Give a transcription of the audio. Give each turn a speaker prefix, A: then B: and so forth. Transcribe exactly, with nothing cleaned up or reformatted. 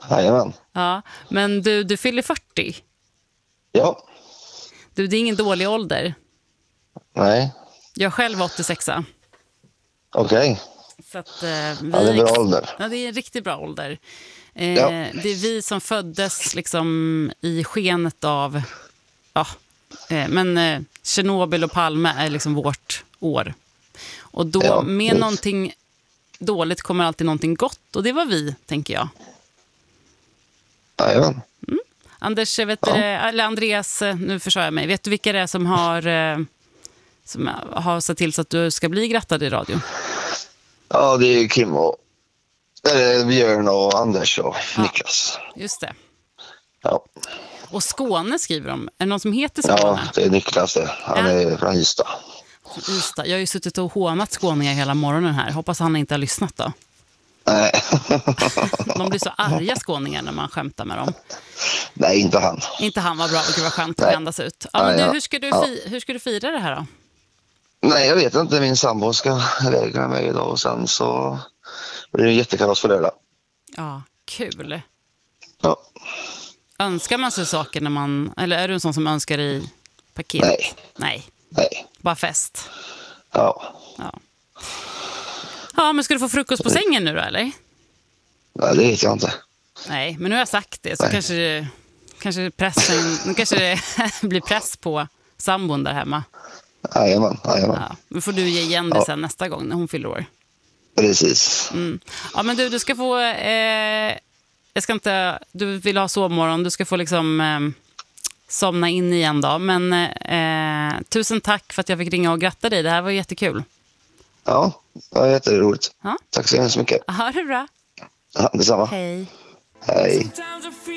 A: Jajamän.
B: Ja, men du, du fyller fyrtio.
A: Ja.
B: Du, det är ingen dålig ålder.
A: Nej.
B: Jag själv var åttiosex.
A: Okej. Okay.
B: Så att eh, vi...
A: Ja, det är en bra ålder.
B: Ja, det är en riktigt bra ålder. Eh,
A: ja.
B: Det är vi som föddes liksom i skenet av... Ja, eh, men eh, Tjernobyl och Palme är liksom vårt år. Och då
A: ja,
B: med
A: det...
B: någonting dåligt kommer alltid någonting gott. Och det var vi, tänker jag.
A: Jajamän.
B: Mm. Anders, vet
A: ja.
B: du, eller Andreas, nu försöker jag mig. Vet du vilka det är som har, eh, som har sett till så att du ska bli grattad i radio?
A: Ja, det är Kim och eller Björn och Anders och
B: ja,
A: Niklas.
B: Just det.
A: Ja.
B: Och Skåne skriver de. Är det någon som heter Skåne?
A: Ja, det är Niklas det. Han ja. är från Ystad.
B: Ystad. Jag har ju suttit och hånat skåningar hela morgonen här. Hoppas han inte har lyssnat då.
A: Nej.
B: De blir så arga skåningar när man skämtar med dem.
A: Nej, inte han.
B: Inte han, var bra. Vilket var skönt att vändas ut. Ja, men du, hur, ska du fi- ja. hur ska du fira det här då?
A: Nej, jag vet inte. Min sambo ska iväg med mig idag och sen så blir det jättekalas för lördag.
B: Ja, kul.
A: Ja.
B: Önskar man sig saker när man... Eller är du en sån som önskar i paket?
A: Nej.
B: Nej.
A: Nej.
B: Bara fest?
A: Ja.
B: Ja. Ja, men ska du få frukost på sängen nu då, eller?
A: Nej, det vet jag inte.
B: Nej, men nu har jag sagt det. Så
A: Nej.
B: kanske, kanske, pressen, nu kanske det blir press på sambon där hemma.
A: Jajamän, jajamän.
B: Ja, men får du ge igen det ja. sen nästa gång när hon fyller år.
A: Precis.
B: Mm. Ja, men du, du ska få... Eh, jag ska inte... Du vill ha sovmorgon. Du ska få liksom... Eh, somna in igen då. Men eh, tusen tack för att jag fick ringa och gratta dig. Det här var jättekul.
A: Ja, det var jätteroligt.
B: Ja.
A: Tack så hemskt mycket.
B: Ha det bra.
A: Ja, detsamma.
B: Hej.
A: Hej.